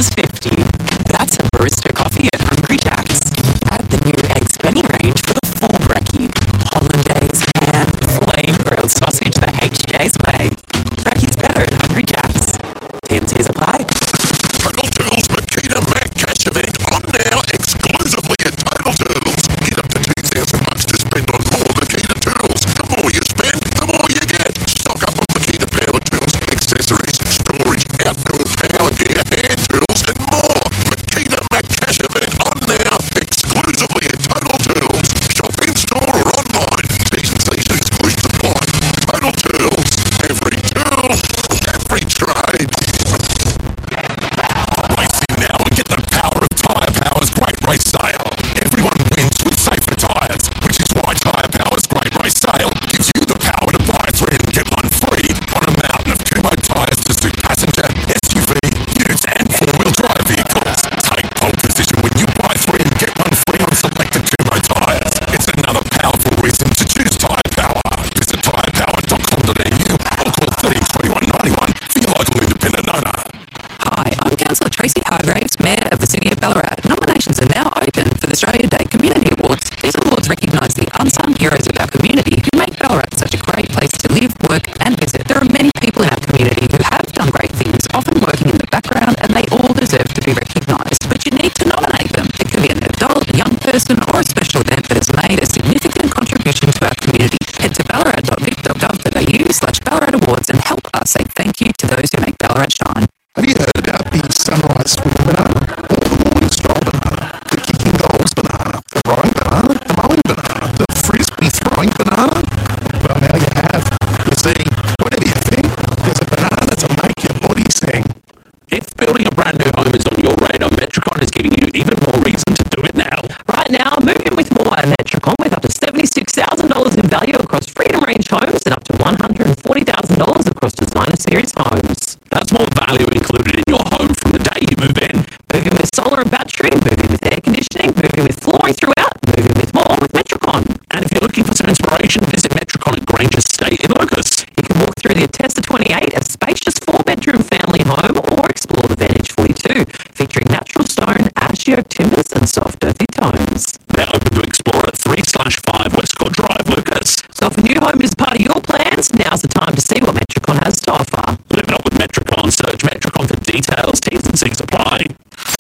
$2.50. That's a barista coffee at Hungry Jack's. Add the new Eggs Benny range for the full brekkie. Hollandaise, ham, flame grilled sausage the HJ's way. Brekkie's better at Hungry Jack's. TNC's applied. Total Tools Makita Mac Cash event on now exclusively at Total Tools. Get up to $2,000 to spend on more Makita tools. The more you spend, the more you get. Stock up on Makita power tools, accessories, storage, outdoor power gear, hand tools, and more. Makita Mac Cash event on now exclusively at Total Tools. Shop in store or online. T's and C's exclusive supply. Total Tools. Every tool, every trade. Now and get the power of Tyre Power's Great Race Sale. Everyone wins with safer tyres, which is why Tyre Power's Great Race Sale gives you the power to buy 3 and get 1 free on a mountain of Kumho tyres to suit passenger, SUV, utes and 4-wheel drive vehicles. Take pole position when you buy 3 and get 1 free on selected Kumho tyres. It's another powerful reason to choose Tyre Power. Visit tyrepower.com.au or call 30 21 91 for your local independent owner. Hi, I'm Councillor Tracy Hargraves, Mayor of the City of Ballarat. Nominations are now open for the Australia Day Community Awards. These awards recognise the unsung heroes of our community who make Ballarat such a great place to live, work and visit. There are many people in our community who have done great things, often working in the background, and they all deserve to be recognised. But you need to nominate them. It can be an adult, a young person or a special event that has made a significant contribution to our community. Head to ballarat.vic.gov.au/Ballarat Awards and help us say thank you to those who make Ballarat shine. Have you heard about the sunrise swing banana, or the morning stroll banana, the kicking goals banana, the rowing banana, the mowing banana, the frisbee throwing banana? Well, now you have. You see, whatever you think, there's a banana that'll make your body sing. If building a brand new home is on your radar, Metricon is giving you even more reason to do it now. Right now, move in with more at Metricon with up to $76,000 in value across Freedom Range homes and up to $140,000 across Designer Series homes. That's more value included in your home from the day you move in. Move in with solar and battery, move in with air conditioning, move in with flooring throughout, move in with more with Metricon. And if you're looking for some inspiration, visit Metricon at Granger Estate in Locust. You can walk through the Attesta 28, a spacious 4-bedroom family home, or explore the Vantage 42, featuring natural stone, Ashio timbers and soft earthy tones. They're open to explore at 3/5 Westcott Drive, Lucas. So if a new home is part of your plans, now's the time to see what Metricon has to offer. Live it up with Metricon. Search Metricon for details. T's and C's apply.